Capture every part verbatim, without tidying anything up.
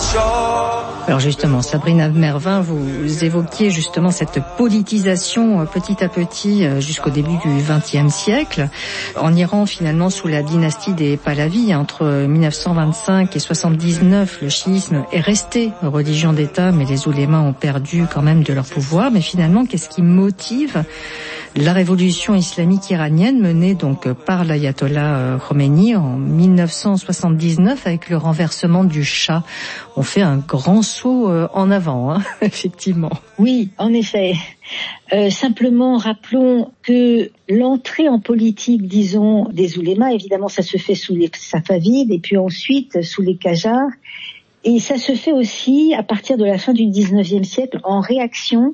Alors justement, Sabrina Mervin, vous évoquiez justement cette politisation petit à petit jusqu'au début du vingtième siècle. En Iran, finalement, sous la dynastie des Pahlavis, entre mille neuf cent vingt-cinq et soixante-dix-neuf, le chiisme est resté religion d'État, mais les oulémas ont perdu quand même de leur pouvoir. Mais finalement, qu'est-ce qui motive la révolution islamique iranienne menée donc par l'ayatollah Khomeini en mille neuf cent soixante-dix-neuf avec le renversement du Shah? On fait un grand saut en avant, hein, effectivement. Oui, en effet. Euh, simplement, rappelons que l'entrée en politique, disons, des oulémas, évidemment, ça se fait sous les Safavides et puis ensuite sous les Qajars. Et ça se fait aussi à partir de la fin du dix-neuvième siècle en réaction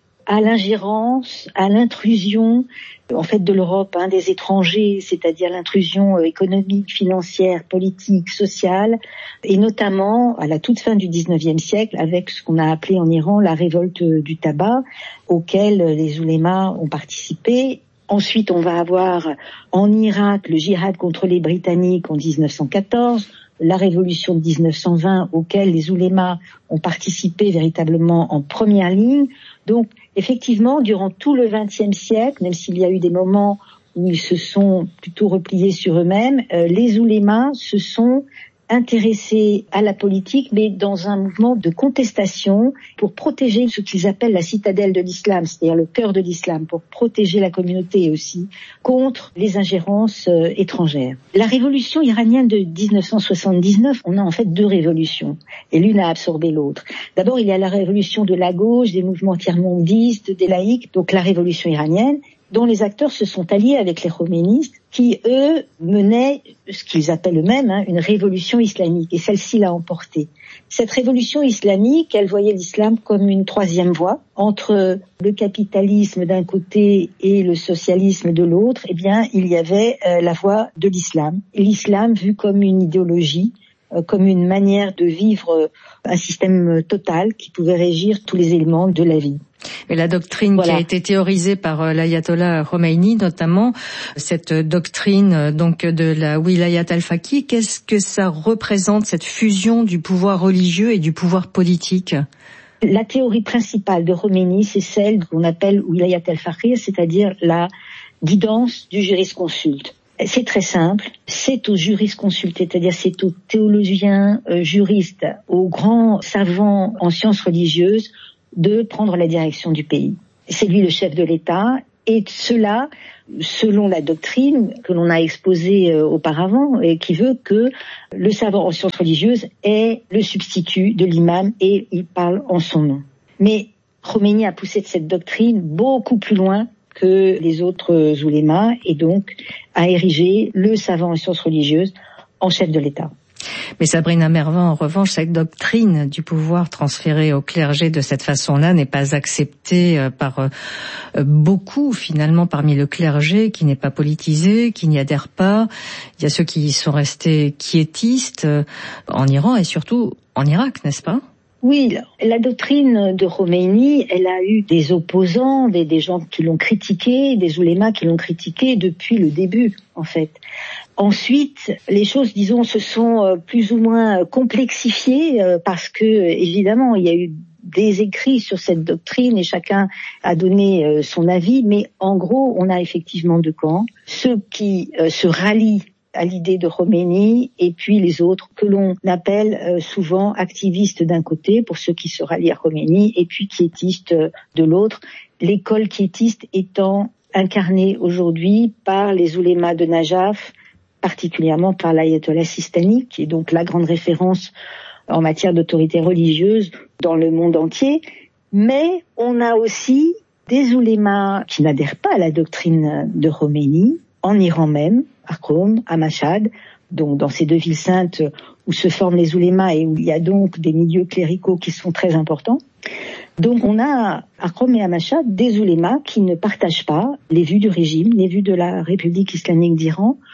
à l'ingérence, à l'intrusion, en fait, de l'Europe, hein, des étrangers, c'est-à-dire l'intrusion économique, financière, politique, sociale, et notamment à la toute fin du dix-neuvième siècle, avec ce qu'on a appelé en Iran la révolte du tabac, auquel les oulémas ont participé. Ensuite, on va avoir en Irak le djihad contre les Britanniques en dix-neuf cent quatorze, la révolution de dix-neuf cent vingt, auquel les oulémas ont participé véritablement en première ligne. Donc, effectivement, durant tout le vingtième siècle, même s'il y a eu des moments où ils se sont plutôt repliés sur eux-mêmes, euh, les oulémas se sont intéressés à la politique, mais dans un mouvement de contestation pour protéger ce qu'ils appellent la citadelle de l'islam, c'est-à-dire le cœur de l'islam, pour protéger la communauté aussi contre les ingérences euh, étrangères. La révolution iranienne de dix-neuf cent soixante-dix-neuf, on a en fait deux révolutions, et l'une a absorbé l'autre. D'abord, il y a la révolution de la gauche, des mouvements tiers-mondistes, des laïcs, donc la révolution iranienne, dont les acteurs se sont alliés avec les khoménistes, qui, eux, menaient ce qu'ils appellent eux-mêmes hein, une révolution islamique, et celle-ci l'a emporté. Cette révolution islamique, elle voyait l'islam comme une troisième voie, entre le capitalisme d'un côté et le socialisme de l'autre, eh bien, il y avait euh, la voie de l'islam. L'islam vu comme une idéologie, euh, comme une manière de vivre euh, un système total qui pouvait régir tous les éléments de la vie. Mais la doctrine voilà. qui a été théorisée par euh, l'ayatollah Khomeini, notamment cette doctrine euh, donc de la wilayat al-faqih, qu'est-ce que ça représente, cette fusion du pouvoir religieux et du pouvoir politique? La théorie principale de Khomeini, c'est celle qu'on appelle wilayat al-faqih, c'est-à-dire la guidance du jurisconsulte. C'est très simple, c'est aux jurisconsultes, c'est-à-dire c'est aux théologiens, euh, juristes, aux grands savants en sciences religieuses de prendre la direction du pays. C'est lui le chef de l'État, et cela, selon la doctrine que l'on a exposée euh, auparavant, et qui veut que le savant en sciences religieuses est le substitut de l'imam, et il parle en son nom. Mais Khomeini a poussé cette doctrine beaucoup plus loin que les autres oulémas, et donc a érigé le savant en sciences religieuses en chef de l'État. Mais Sabrina Mervin, en revanche, cette doctrine du pouvoir transféré au clergé de cette façon-là n'est pas acceptée par beaucoup, finalement, parmi le clergé, qui n'est pas politisé, qui n'y adhère pas. Il y a ceux qui sont restés quiétistes en Iran et surtout en Irak, n'est-ce pas ? Oui, la doctrine de Khomeini, elle a eu des opposants, des, des gens qui l'ont critiquée, des oulémas qui l'ont critiquée depuis le début, en fait. Ensuite, les choses, disons, se sont plus ou moins complexifiées parce que, évidemment, il y a eu des écrits sur cette doctrine et chacun a donné son avis, mais en gros, on a effectivement deux camps. Ceux qui se rallient à l'idée de Khomeini et puis les autres que l'on appelle souvent activistes d'un côté, pour ceux qui se rallient à Khomeini, et puis quiétistes de l'autre. L'école quiétiste étant incarnée aujourd'hui par les oulémas de Najaf, particulièrement par l'ayatollah Sistani, qui est donc la grande référence en matière d'autorité religieuse dans le monde entier. Mais on a aussi des oulémas qui n'adhèrent pas à la doctrine de Khomeini, en Iran même, à Qom, à Mashhad, donc dans ces deux villes saintes où se forment les oulémas et où il y a donc des milieux cléricaux qui sont très importants. Donc on a à Qom et à Mashhad des oulémas qui ne partagent pas les vues du régime, les vues de la République islamique d'Iran,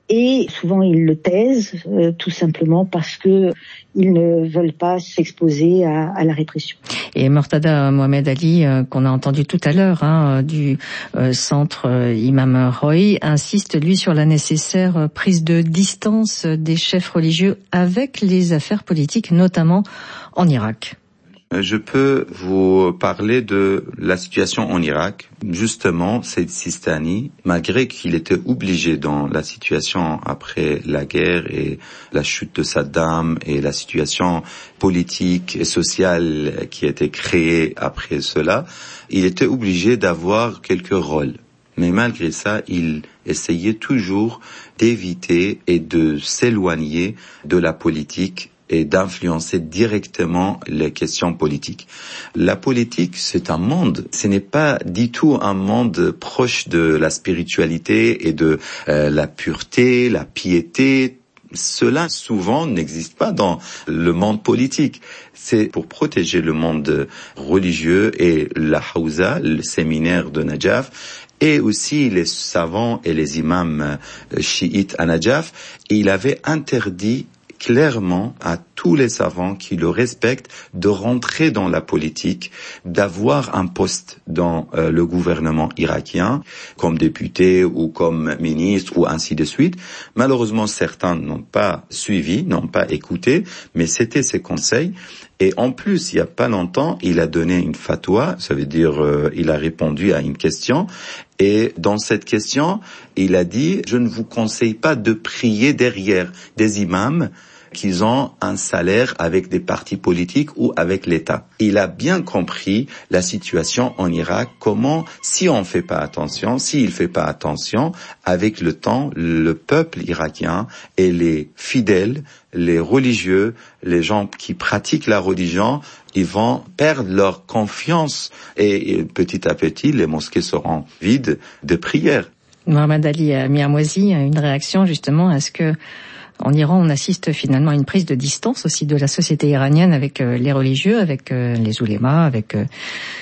et souvent ils le taisent, euh, tout simplement parce que ils ne veulent pas s'exposer à, à la répression. Et Mortada Mohamed Ali, euh, qu'on a entendu tout à l'heure, hein, du euh, centre euh, Imam Roy, insiste lui sur la nécessaire euh, prise de distance des chefs religieux avec les affaires politiques, notamment en Irak. Je peux vous parler de la situation en Irak. Justement, Saïd Sistani, malgré qu'il était obligé dans la situation après la guerre et la chute de Saddam et la situation politique et sociale qui a été créée après cela, il était obligé d'avoir quelques rôles. Mais malgré ça, il essayait toujours d'éviter et de s'éloigner de la politique et d'influencer directement les questions politiques. La politique, c'est un monde. Ce n'est pas du tout un monde proche de la spiritualité et de euh, la pureté, la piété. Cela, souvent, n'existe pas dans le monde politique. C'est pour protéger le monde religieux et la Hawza, le séminaire de Najaf, et aussi les savants et les imams chiites à Najaf. Il avait interdit clairement à tous les savants qui le respectent de rentrer dans la politique, d'avoir un poste dans euh, le gouvernement irakien, comme député ou comme ministre ou ainsi de suite. Malheureusement, certains n'ont pas suivi, n'ont pas écouté, mais c'était ses conseils. Et en plus, il y a pas longtemps, il a donné une fatwa, ça veut dire euh, il a répondu à une question. Et dans cette question, il a dit « Je ne vous conseille pas de prier derrière des imams qu'ils ont un salaire avec des partis politiques ou avec l'État. » Il a bien compris la situation en Irak, comment, si on ne fait pas attention, s'il ne fait pas attention, avec le temps, le peuple irakien et les fidèles, les religieux, les gens qui pratiquent la religion, ils vont perdre leur confiance et, et petit à petit, les mosquées seront vides de prières. Mohamed Ali Miamoisi, une réaction justement à ce que en Iran, on assiste finalement à une prise de distance aussi de la société iranienne avec euh, les religieux, avec euh, les oulémas, avec... Euh...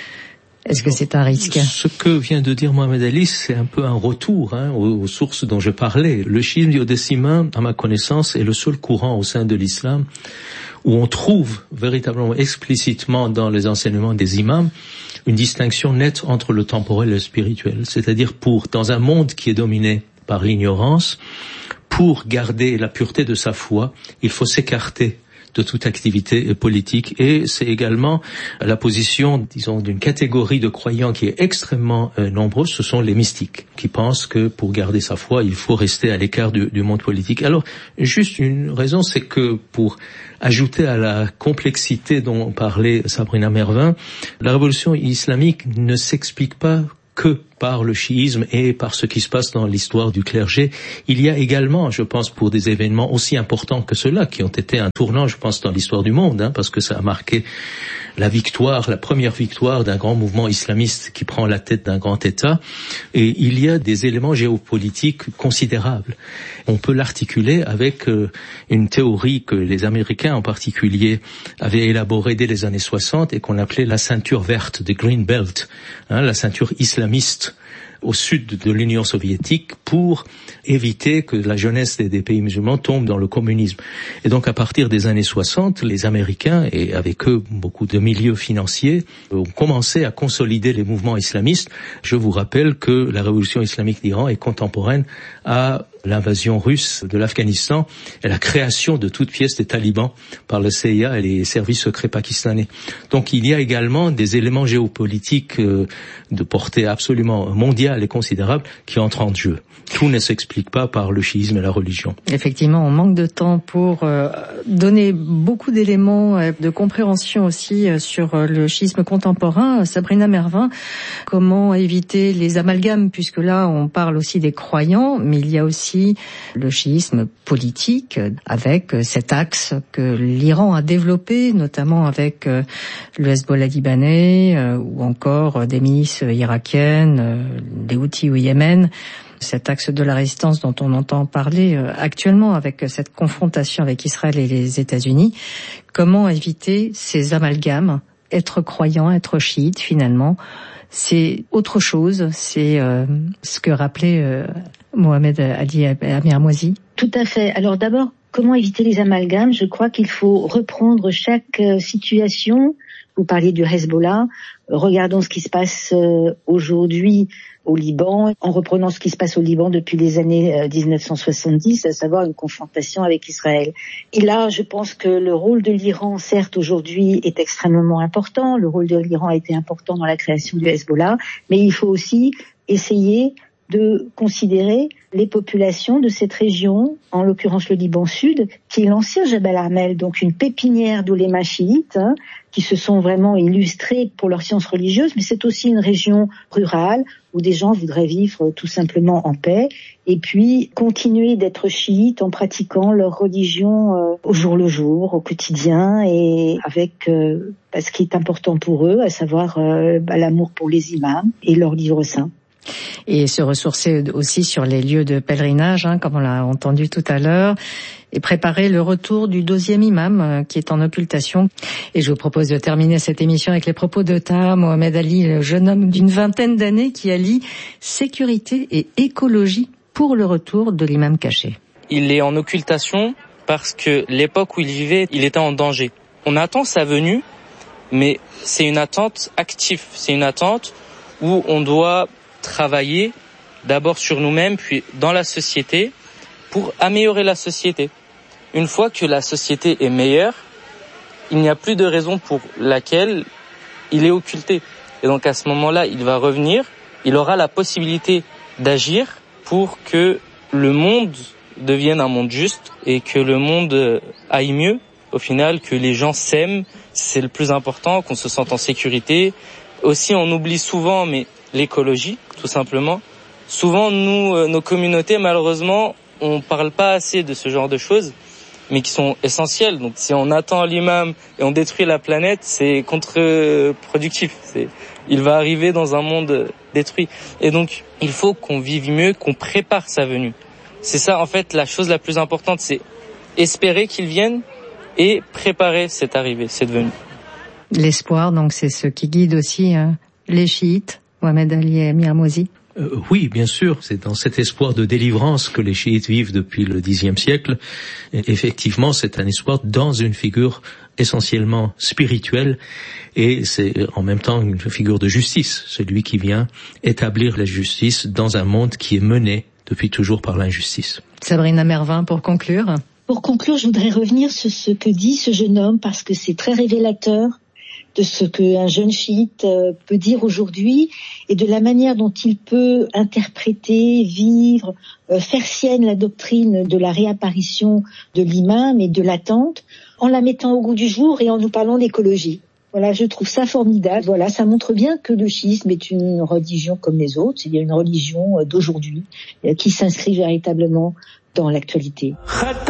Est-ce que c'est un risque ? Ce que vient de dire Mohamed Ali, c'est un peu un retour hein, aux, aux sources dont je parlais. Le chiisme duodécimain, à ma connaissance, est le seul courant au sein de l'islam où on trouve véritablement explicitement dans les enseignements des imams une distinction nette entre le temporel et le spirituel. C'est-à-dire pour, dans un monde qui est dominé par l'ignorance, pour garder la pureté de sa foi, il faut s'écarter de toute activité politique. Et c'est également la position, disons, d'une catégorie de croyants qui est extrêmement euh, nombreuse, ce sont les mystiques, qui pensent que pour garder sa foi, il faut rester à l'écart du, du monde politique. Alors, juste une raison, c'est que pour ajouter à la complexité dont parlait Sabrina Mervin, la révolution islamique ne s'explique pas que par le chiisme et par ce qui se passe dans l'histoire du clergé. Il y a également, je pense, pour des événements aussi importants que ceux-là, qui ont été un tournant, je pense, dans l'histoire du monde, hein, parce que ça a marqué la victoire, la première victoire d'un grand mouvement islamiste qui prend la tête d'un grand État. Et il y a des éléments géopolitiques considérables. On peut l'articuler avec euh, une théorie que les Américains en particulier avaient élaborée dès les années soixante et qu'on appelait la ceinture verte, the Green Belt, hein, la ceinture islamiste au sud de l'Union soviétique pour éviter que la jeunesse des, des pays musulmans tombe dans le communisme. Et donc à partir des années soixante, les Américains, et avec eux beaucoup de milieux financiers, ont commencé à consolider les mouvements islamistes. Je vous rappelle que la révolution islamique d'Iran est contemporaine à l'invasion russe de l'Afghanistan et la création de toutes pièces des talibans par le C I A et les services secrets pakistanais. Donc il y a également des éléments géopolitiques euh, de portée absolument mondiale et considérable qui entrent en jeu. Tout ne s'explique pas par le chiisme et la religion. Effectivement, on manque de temps pour euh, donner beaucoup d'éléments euh, de compréhension aussi euh, sur euh, le chiisme contemporain. Sabrina Mervin, comment éviter les amalgames, puisque là on parle aussi des croyants, mais il y a aussi le chiisme politique avec cet axe que l'Iran a développé, notamment avec euh, le Hezbollah libanais euh, ou encore des milices irakiennes, euh, des Houthis au Yémen. Cet axe de la résistance dont on entend parler actuellement avec cette confrontation avec Israël et les États-Unis. Comment éviter ces amalgames être croyant, être chiite finalement, c'est autre chose, c'est euh, ce que rappelait euh, Mohamed Ali Amiramouazi. Tout à fait. Alors d'abord, comment éviter les amalgames? Je crois qu'il faut reprendre chaque euh, situation. Vous parliez du Hezbollah. Regardons ce qui se passe euh, aujourd'hui au Liban, en reprenant ce qui se passe au Liban depuis les années dix-neuf cent soixante-dix, à savoir une confrontation avec Israël. Et là, je pense que le rôle de l'Iran, certes, aujourd'hui, est extrêmement important. Le rôle de l'Iran a été important dans la création du Hezbollah, mais il faut aussi essayer de considérer les populations de cette région, en l'occurrence le Liban Sud, qui est l'ancien Jabal Armel, donc une pépinière d'oulémas chiites, hein, qui se sont vraiment illustrés pour leur science religieuse, mais c'est aussi une région rurale où des gens voudraient vivre tout simplement en paix et puis continuer d'être chiites en pratiquant leur religion euh, au jour le jour, au quotidien, et avec euh, ce qui est important pour eux, à savoir euh, bah, l'amour pour les imams et leurs livres saints. Et se ressourcer aussi sur les lieux de pèlerinage, hein, comme on l'a entendu tout à l'heure, et préparer le retour du deuxième imam euh, qui est en occultation. Et je vous propose de terminer cette émission avec les propos de Taha Mohamed Ali, le jeune homme d'une vingtaine d'années qui allie sécurité et écologie pour le retour de l'imam caché. Il est en occultation parce que l'époque où il vivait, il était en danger. On attend sa venue, mais c'est une attente active, c'est une attente où on doit travailler d'abord sur nous-mêmes, puis dans la société, pour améliorer la société. Une fois que la société est meilleure, il n'y a plus de raison pour laquelle il est occulté. Et donc à ce moment-là, il va revenir, il aura la possibilité d'agir pour que le monde devienne un monde juste et que le monde aille mieux. Au final, que les gens s'aiment, c'est le plus important, qu'on se sente en sécurité. Aussi, on oublie souvent, mais l'écologie, tout simplement. Souvent, nous, euh, nos communautés, malheureusement, on parle pas assez de ce genre de choses, mais qui sont essentielles. Donc, si on attend l'imam et on détruit la planète, c'est contre-productif. C'est, il va arriver dans un monde détruit. Et donc, il faut qu'on vive mieux, qu'on prépare sa venue. C'est ça, en fait, la chose la plus importante, c'est espérer qu'il vienne et préparer cette arrivée, cette venue. L'espoir, donc, c'est ce qui guide aussi hein, les chiites. Mohamed Ali Amiramouazi. Euh, oui, bien sûr, c'est dans cet espoir de délivrance que les chiites vivent depuis le dixième siècle. Et effectivement, c'est un espoir dans une figure essentiellement spirituelle et c'est en même temps une figure de justice, celui qui vient établir la justice dans un monde qui est mené depuis toujours par l'injustice. Sabrina Mervin, pour conclure. Pour conclure, je voudrais revenir sur ce que dit ce jeune homme parce que c'est très révélateur de ce qu'un jeune chiite peut dire aujourd'hui et de la manière dont il peut interpréter, vivre, faire sienne la doctrine de la réapparition de l'imam et de l'attente en la mettant au goût du jour et en nous parlant d'écologie. Voilà, je trouve ça formidable. Voilà, ça montre bien que le chiisme est une religion comme les autres. Il y a une religion d'aujourd'hui qui s'inscrit véritablement dans l'actualité.